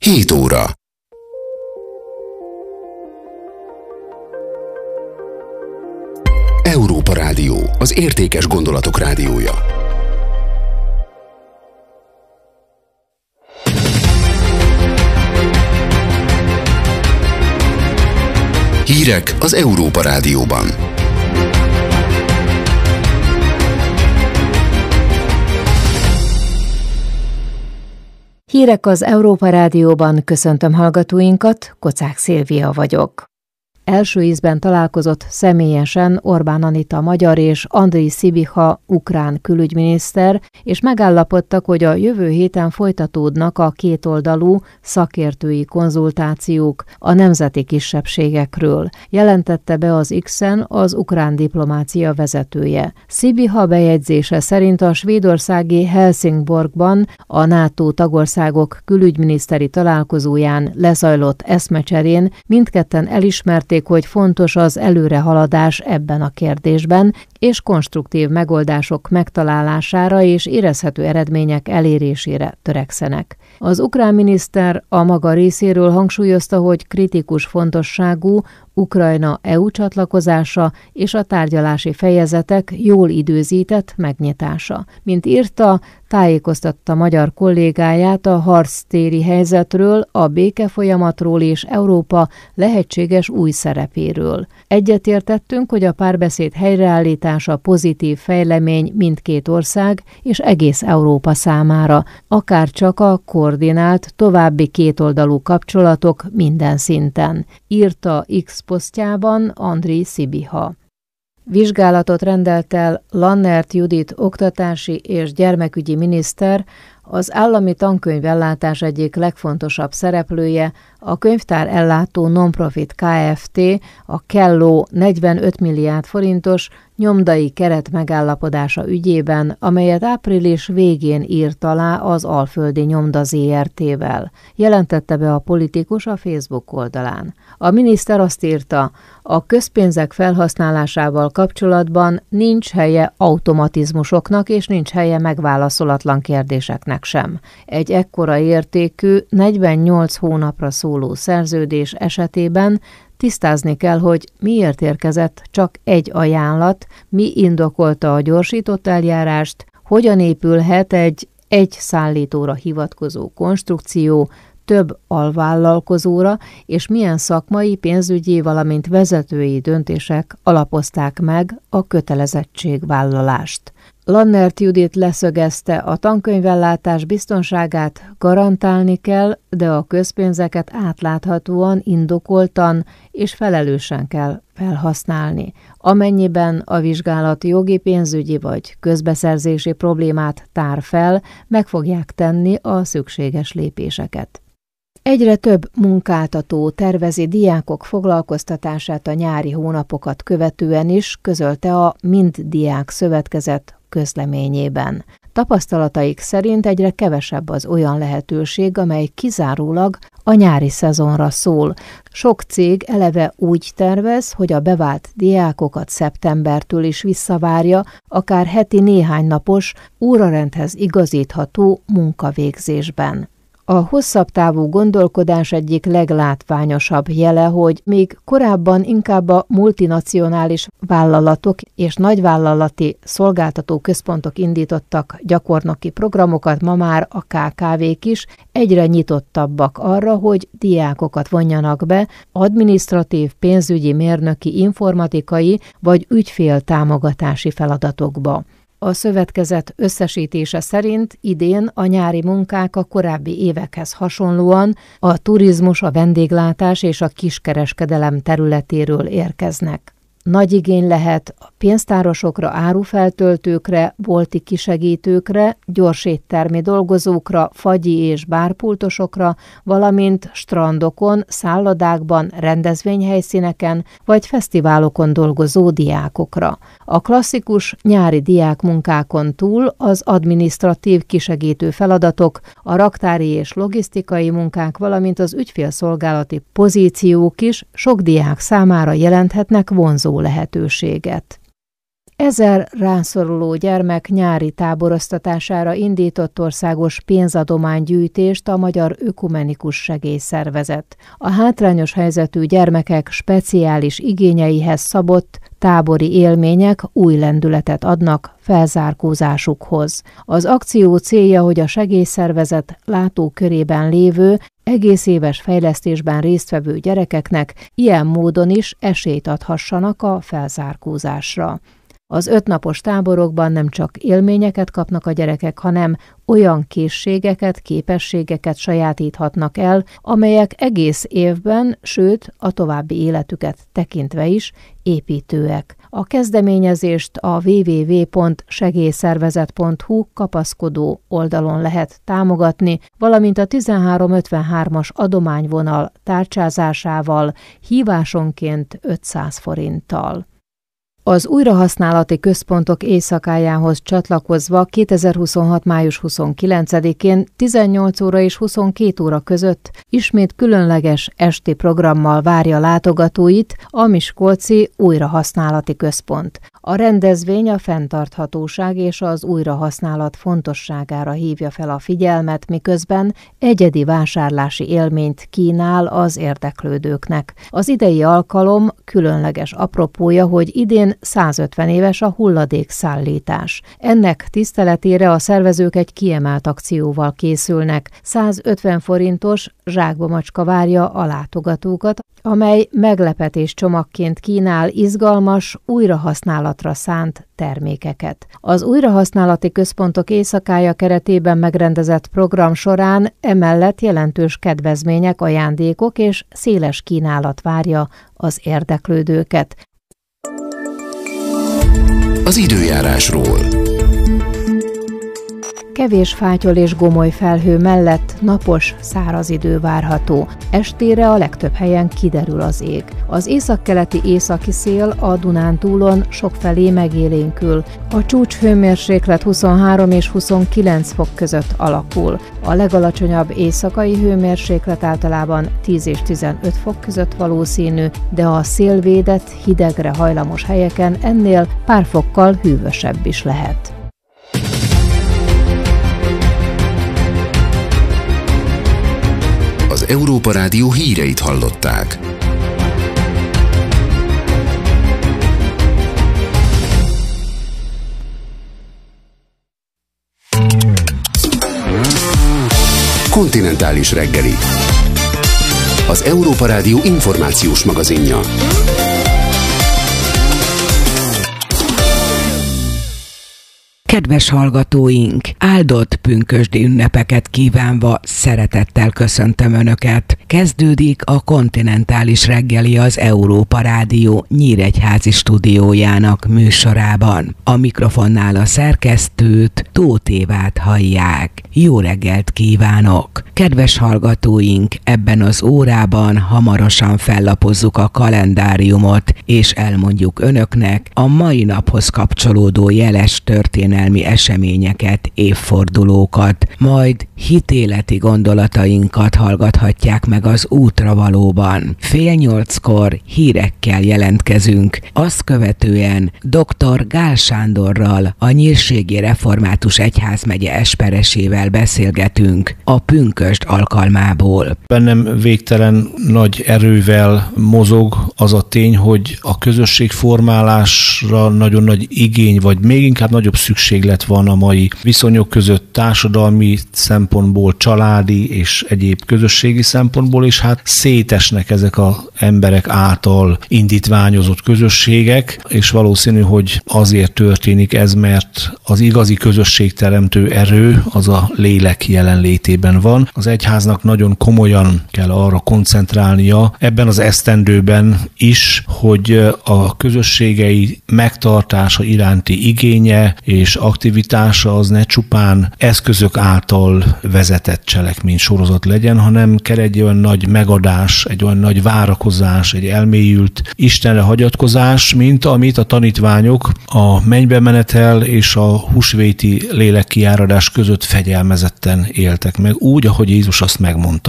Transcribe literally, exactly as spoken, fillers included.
hét óra. Európa Rádió, az értékes gondolatok rádiója. Hírek az Európa Rádióban. Hírek az Európa Rádióban, köszöntöm hallgatóinkat, Kocák Szilvia vagyok. Első ízben találkozott személyesen Orbán Anita magyar és Andrii Sibiha ukrán külügyminiszter, és megállapodtak, hogy a jövő héten folytatódnak a kétoldalú szakértői konzultációk a nemzeti kisebbségekről, jelentette be az X-en az ukrán diplomácia vezetője. Sibiha bejegyzése szerint a svédországi Helsingborgban a NATO tagországok külügyminiszteri találkozóján lezajlott eszmecserén mindketten elismerték, hogy fontos az előrehaladás ebben a kérdésben, és konstruktív megoldások megtalálására és érezhető eredmények elérésére törekszenek. Az ukrán miniszter a maga részéről hangsúlyozta, hogy kritikus fontosságú Ukrajna é u csatlakozása és a tárgyalási fejezetek jól időzített megnyitása. Mint írta, tájékoztatta magyar kollégáját a harctéri helyzetről, a békefolyamatról és Európa lehetséges új szerepéről. Egyetértettünk, hogy a párbeszéd helyreállítása pozitív fejlemény mindkét ország és egész Európa számára, akár csak a koordinált további kétoldalú kapcsolatok minden szinten, írta X posztjában Andrii Sibiha. Vizsgálatot rendelt el Lannert Judit oktatási és gyermekügyi miniszter, az állami tankönyvellátás egyik legfontosabb szereplője, a könyvtár ellátó non-profit Kft. A Kelló negyvenöt milliárd forintos nyomdai keret megállapodása ügyében, amelyet április végén írt alá az Alföldi Nyomda zé er té-vel, jelentette be a politikus a Facebook oldalán. A miniszter azt írta, a közpénzek felhasználásával kapcsolatban nincs helye automatizmusoknak és nincs helye megválaszolatlan kérdéseknek sem. Egy ekkora értékű, negyvennyolc hónapra szóló szerződés esetében tisztázni kell, hogy miért érkezett csak egy ajánlat, mi indokolta a gyorsított eljárást, hogyan épülhet egy egy szállítóra hivatkozó konstrukció, több alvállalkozóra, és milyen szakmai, pénzügyi, valamint vezetői döntések alapozták meg a kötelezettségvállalást. Lannert Judit leszögezte, a tankönyvellátás biztonságát garantálni kell, de a közpénzeket átláthatóan, indokoltan és felelősen kell felhasználni. Amennyiben a vizsgálat jogi, pénzügyi vagy közbeszerzési problémát tár fel, meg fogják tenni a szükséges lépéseket. Egyre több munkáltató tervezi diákok foglalkoztatását a nyári hónapokat követően is, közölte a Mind Diák Szövetkezet közleményében. Tapasztalataik szerint egyre kevesebb az olyan lehetőség, amely kizárólag a nyári szezonra szól. Sok cég eleve úgy tervez, hogy a bevált diákokat szeptembertől is visszavárja, akár heti néhány napos, órarendhez igazítható munkavégzésben. A hosszabb távú gondolkodás egyik leglátványosabb jele, hogy míg korábban inkább a multinacionális vállalatok és nagyvállalati szolgáltató központok indítottak gyakornoki programokat, ma már a ká ká vék is egyre nyitottabbak arra, hogy diákokat vonjanak be adminisztratív, pénzügyi, mérnöki, informatikai vagy ügyféltámogatási feladatokba. A szövetkezet összesítése szerint idén a nyári munkák a korábbi évekhez hasonlóan a turizmus, a vendéglátás és a kiskereskedelem területéről érkeznek. Nagy igény lehet a pénztárosokra, árufeltöltőkre, bolti kisegítőkre, gyorséttermi dolgozókra, fagyi és bárpultosokra, valamint strandokon, szállodákban, rendezvényhelyszíneken vagy fesztiválokon dolgozó diákokra. A klasszikus nyári diákmunkákon túl az adminisztratív kisegítő feladatok, a raktári és logisztikai munkák, valamint az ügyfélszolgálati pozíciók is sok diák számára jelenthetnek vonzó lehetőséget. Ezer rászoruló gyermek nyári táboroztatására indított országos pénzadománygyűjtést a Magyar Ökumenikus Segélyszervezet. A hátrányos helyzetű gyermekek speciális igényeihez szabott tábori élmények új lendületet adnak felzárkózásukhoz. Az akció célja, hogy a segélyszervezet látókörében lévő, egész éves fejlesztésben résztvevő gyerekeknek ilyen módon is esélyt adhassanak a felzárkózásra. Az ötnapos táborokban nem csak élményeket kapnak a gyerekek, hanem olyan készségeket, képességeket sajátíthatnak el, amelyek egész évben, sőt a további életüket tekintve is építőek. A kezdeményezést a double-u double-u double-u pont segélyszervezet pont hu kapaszkodó oldalon lehet támogatni, valamint a tizenhárom ötvenhármas adományvonal tárcsázásával hívásonként ötszáz forinttal. Az újrahasználati központok éjszakájához csatlakozva kétezer-huszonhat. május huszonkilencedikén tizennyolc óra és huszonkét óra között ismét különleges esti programmal várja látogatóit a Miskolci Újrahasználati Központ. A rendezvény a fenntarthatóság és az újrahasználat fontosságára hívja fel a figyelmet, miközben egyedi vásárlási élményt kínál az érdeklődőknek. Az idei alkalom különleges apropója, hogy idén százötven éves a hulladékszállítás. Ennek tiszteletére a szervezők egy kiemelt akcióval készülnek. százötven forintos zsákba macska várja a látogatókat, amely meglepetés csomagként kínál izgalmas, újrahasználatra szánt termékeket. Az újrahasználati központok éjszakája keretében megrendezett program során emellett jelentős kedvezmények, ajándékok és széles kínálat várja az érdeklődőket. Az időjárásról. Kevés fátyol és gomoly felhő mellett napos, száraz idő várható. Estére a legtöbb helyen kiderül az ég. Az északkeleti északi szél a Dunántúlon sokfelé megélénkül. A csúcs hőmérséklet huszonhárom és huszonkilenc fok között alakul. A legalacsonyabb éjszakai hőmérséklet általában tíz és tizenöt fok között valószínű, de a szélvédett, hidegre hajlamos helyeken ennél pár fokkal hűvösebb is lehet. Az Európa Rádió híreit hallották. Kontinentális reggeli. Az Európa Rádió információs magazinja. Kedves hallgatóink, áldott pünkösdi ünnepeket kívánva szeretettel köszöntöm Önöket. Kezdődik a kontinentális reggeli az Európa Rádió nyíregyházi stúdiójának műsorában. A mikrofonnál a szerkesztőt, Tóth Évát hallják. Jó reggelt kívánok! Kedves hallgatóink, ebben az órában hamarosan fellapozzuk a kalendáriumot, és elmondjuk Önöknek a mai naphoz kapcsolódó jeles történelmi eseményeket, évfordulókat, majd hitéleti gondolatainkat hallgathatják meg az útravalóban. Fél nyolckor hírekkel jelentkezünk, azt követően dr. Gál Sándorral, a Nyírségi Református Egyházmegye esperesével beszélgetünk a pünkösd alkalmából. Bennem végtelen nagy erővel mozog az a tény, hogy a közösségformálásra nagyon nagy igény, vagy még inkább nagyobb szükséglet van a mai viszonyok között, társadalmi szempontból, családi és egyéb közösségi szempontból, és hát szétesnek ezek az emberek által indítványozott közösségek, és valószínű, hogy azért történik ez, mert az igazi közösségteremtő erő az a lélek jelenlétében van. Az egyháznak nagyon komolyan kell arra koncentrálnia ebben az esztendőben is, hogy a közösségei megtartása iránti igénye és aktivitása az ne csupán eszközök által vezetett cselekmény sorozat legyen, hanem kell egy olyan nagy megadás, egy olyan nagy várakozás, egy elmélyült Istenre hagyatkozás, mint amit a tanítványok a mennybe menetel és a húsvéti lélekkiáradás között fegyelmezetten éltek meg, úgy, ahogy Jézus azt megmondta.